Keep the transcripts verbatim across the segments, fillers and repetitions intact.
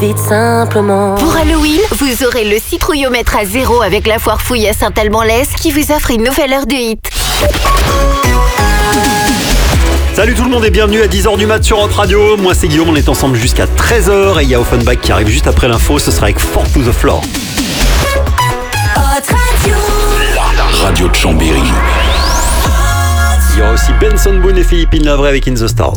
Dites simplement. Pour Halloween, vous aurez le citrouillomètre à zéro avec la foire fouille à Saint-Alban-l'Est qui vous offre une nouvelle heure de hit. Salut tout le monde et bienvenue à dix heures du mat sur Hot Radio. Moi c'est Guillaume, on est ensemble jusqu'à treize heures et il y a Offenbach qui arrive juste après l'info, ce sera avec Four to the Floor. Hot Radio. La radio de Chambéry. Il y aura aussi Benson Boone et Philippine Lavray avec In the Stars.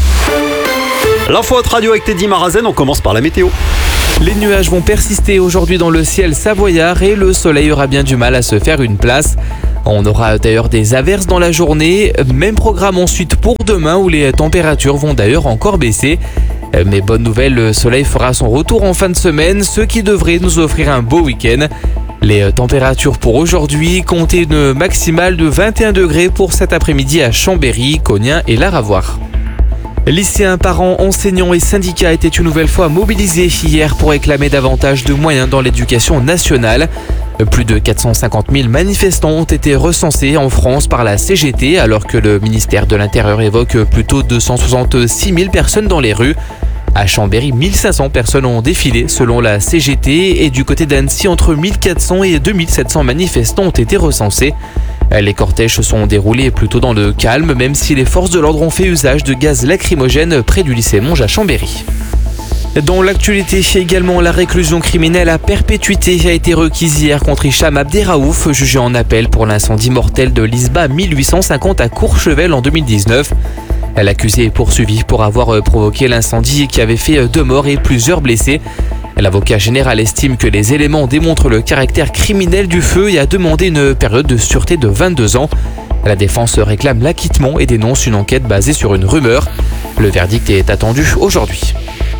L'info Hot Radio avec Teddy Marazen, on commence par la météo. Les nuages vont persister aujourd'hui dans le ciel savoyard et le soleil aura bien du mal à se faire une place. On aura d'ailleurs des averses dans la journée, même programme ensuite pour demain où les températures vont d'ailleurs encore baisser. Mais bonne nouvelle, le soleil fera son retour en fin de semaine, ce qui devrait nous offrir un beau week-end. Les températures pour aujourd'hui, comptez une maximale de vingt et un degrés pour cet après-midi à Chambéry, Cognin et Laravoir. Lycéens, parents, enseignants et syndicats étaient une nouvelle fois mobilisés hier pour réclamer davantage de moyens dans l'éducation nationale. Plus de quatre cent cinquante mille manifestants ont été recensés en France par la C G T alors que le ministère de l'Intérieur évoque plutôt deux cent soixante-six mille personnes dans les rues. À Chambéry, mille cinq cents personnes ont défilé selon la C G T et du côté d'Annecy, entre mille quatre cents et deux mille sept cents manifestants ont été recensés. Les cortèges se sont déroulés plutôt dans le calme, même si les forces de l'ordre ont fait usage de gaz lacrymogène près du lycée Monge à Chambéry. Dans l'actualité, également, la réclusion criminelle à perpétuité a été requise hier contre Hicham Abderraouf, jugé en appel pour l'incendie mortel de l'Isba mille huit cent cinquante à Courchevel en deux mille dix-neuf. L'accusé est poursuivi pour avoir provoqué l'incendie qui avait fait deux morts et plusieurs blessés. L'avocat général estime que les éléments démontrent le caractère criminel du feu et a demandé une période de sûreté de vingt-deux ans. La défense réclame l'acquittement et dénonce une enquête basée sur une rumeur. Le verdict est attendu aujourd'hui.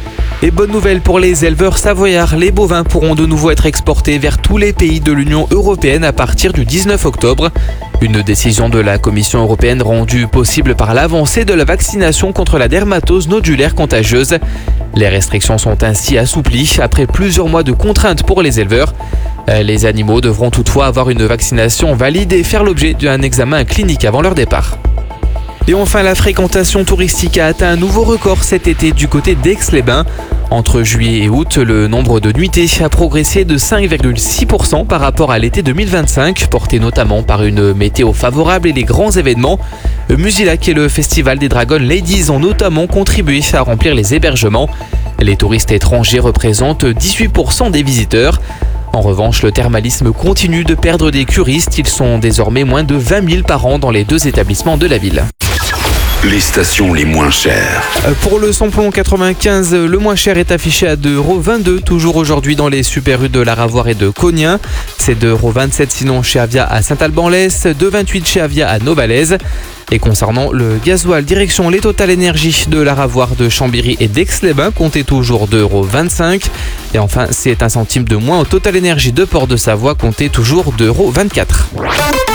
Et bonne nouvelle pour les éleveurs savoyards, les bovins pourront de nouveau être exportés vers tous les pays de l'Union européenne à partir du dix-neuf octobre. Une décision de la Commission européenne rendue possible par l'avancée de la vaccination contre la dermatose nodulaire contagieuse. Les restrictions sont ainsi assouplies après plusieurs mois de contraintes pour les éleveurs. Les animaux devront toutefois avoir une vaccination valide et faire l'objet d'un examen clinique avant leur départ. Et enfin, la fréquentation touristique a atteint un nouveau record cet été du côté d'Aix-les-Bains. Entre juillet et août, le nombre de nuitées a progressé de cinq virgule six pour cent par rapport à l'été deux mille vingt-cinq, porté notamment par une météo favorable et les grands événements. Musilac et le festival des Dragon Ladies ont notamment contribué à remplir les hébergements. Les touristes étrangers représentent dix-huit pour cent des visiteurs. En revanche, le thermalisme continue de perdre des curistes. Ils sont désormais moins de vingt mille par an dans les deux établissements de la ville. Les stations les moins chères. Pour le samplon quatre-vingt-quinze, le moins cher est affiché à deux euros vingt-deux, toujours aujourd'hui dans les super rues de Laravoir et de Cognin. C'est deux euros vingt-sept sinon chez Avia à Saint-Alban-l'Est, deux euros vingt-huit chez Avia à Novalaise. Et concernant le gasoil, direction les Total Énergie de Laravoir, de Chambéry et d'Aix-les-Bains, comptez toujours deux euros vingt-cinq. Et enfin, c'est un centime de moins au Total Énergie de Port de Savoie, comptez toujours deux euros vingt-quatre.